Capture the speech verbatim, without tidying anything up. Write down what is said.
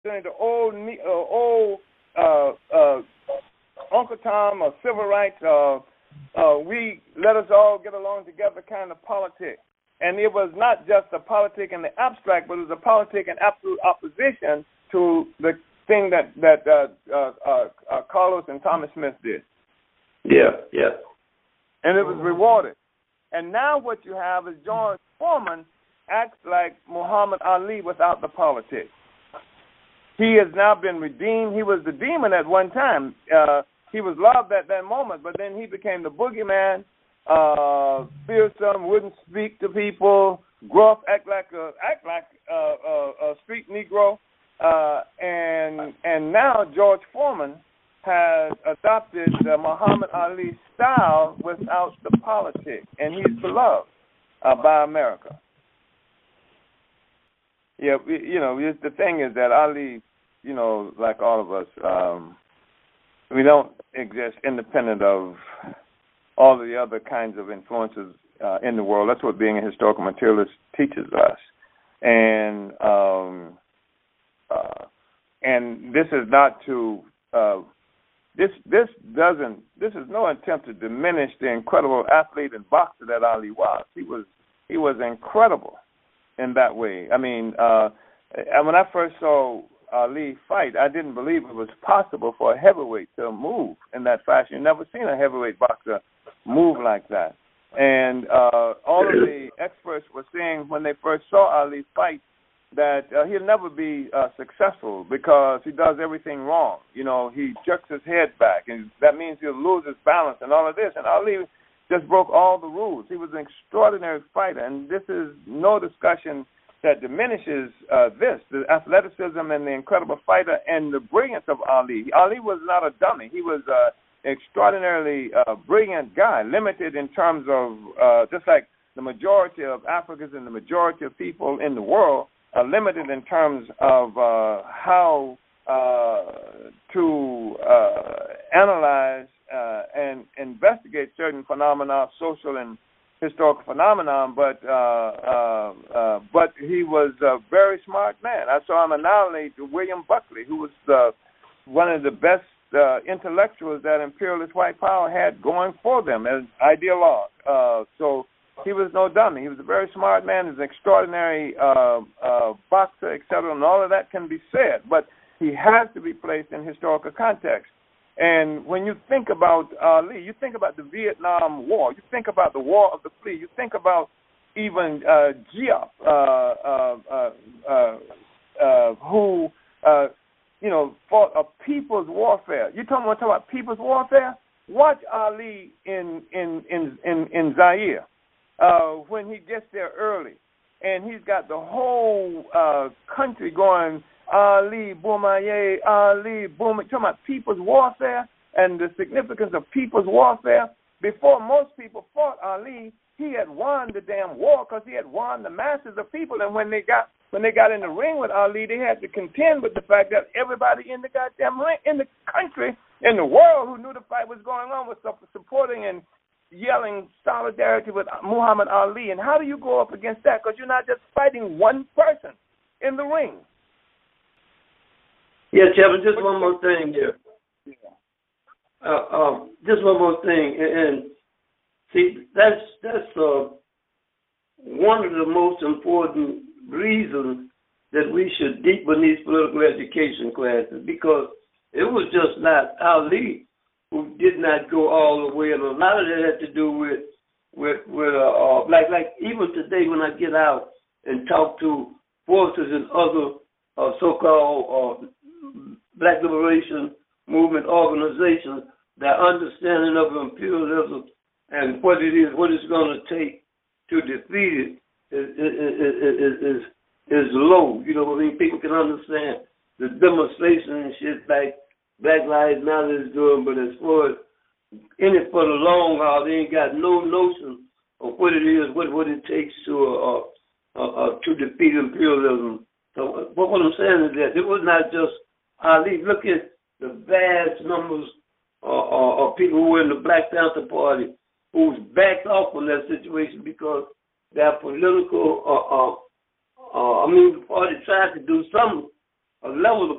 during the old uh, old uh, uh, Uncle Tom or civil rights, uh, uh, we let us all get along together kind of politics. And it was not just a politic in the abstract, but it was a politic in absolute opposition to the thing that, that uh, uh, uh, uh, Carlos and Thomas Smith did. Yeah, yeah. And it was rewarded. And now what you have is George Foreman acts like Muhammad Ali without the politics. He has now been redeemed. He was the demon at one time. Uh, he was loved at that moment, but then he became the boogeyman. Uh, fearsome, wouldn't speak to people, gruff, act like a act like a, a, a street Negro, uh, and and now George Foreman has adopted the Muhammad Ali style without the politics, and he's beloved uh, by America. Yeah, we, you know, the thing is that Ali, you know, like all of us, um, we don't exist independent of all of the other kinds of influences uh, in the world. That's what being a historical materialist teaches us. And um, uh, and this is not to uh, this this doesn't this is no attempt to diminish the incredible athlete and boxer that Ali was. He was he was incredible in that way. I mean, uh, and when I first saw Ali fight, I didn't believe it was possible for a heavyweight to move in that fashion. You've never seen a heavyweight boxer move like that. And uh, all of the experts were saying when they first saw Ali fight that uh, he'll never be uh, successful because he does everything wrong. You know, he jerks his head back, and that means he'll lose his balance and all of this. And Ali just broke all the rules. He was an extraordinary fighter, and this is no discussion that diminishes uh, this, the athleticism and the incredible fighter and the brilliance of Ali. Ali was not a dummy. He was uh, extraordinarily uh, brilliant guy, limited in terms of, uh, just like the majority of Africans and the majority of people in the world are limited in terms of uh, how uh, to uh, analyze uh, and investigate certain phenomena, social and historical phenomenon, but uh, uh, uh, but he was a very smart man. I saw him annihilate William Buckley, who was uh, one of the best uh, intellectuals that imperialist white power had going for them as ideologue. Uh, so he was no dummy. He was a very smart man. He was an extraordinary uh, uh, boxer, et cetera, and all of that can be said. But he has to be placed in historical context. And when you think about Ali, you think about the Vietnam War. You think about the War of the Flea. You think about even uh, Giap, uh, uh, uh, uh, uh, who, uh, you know, fought a people's warfare. You talking want to talk about people's warfare? Watch Ali in in in in, in Zaire uh, when he gets there early, and he's got the whole uh, country going. Ali, Boumaye, Ali, Boum, talking about people's warfare and the significance of people's warfare. Before most people fought Ali, he had won the damn war because he had won the masses of people. And when they got when they got in the ring with Ali, they had to contend with the fact that everybody in the goddamn ring, in the country, in the world who knew the fight was going on was supporting and yelling solidarity with Muhammad Ali. And how do you go up against that? Because you're not just fighting one person in the ring. Yeah, Chapman, just one more thing here. Uh, uh, just one more thing. And, and see, that's that's uh, one of the most important reasons that we should deepen these political education classes, because it was just not Ali who did not go all the way, and a lot of that had to do with with with uh, uh, like like even today when I get out and talk to forces and other uh, so-called uh, Black Liberation Movement organizations, their understanding of imperialism and what it is, what it's going to take to defeat it is is, is, is, is low. You know what I mean? People can understand the demonstration and shit like Black Lives Matter is doing, but as far as in it for the long haul, they ain't got no notion of what it is, what, what it takes to uh, uh, uh, to defeat imperialism. So what, what I'm saying is that it was not just Ali. Look at the vast numbers uh, uh, of people who were in the Black Panther Party who's backed off from that situation because their political, uh, uh, uh, I mean, the party tried to do some a level of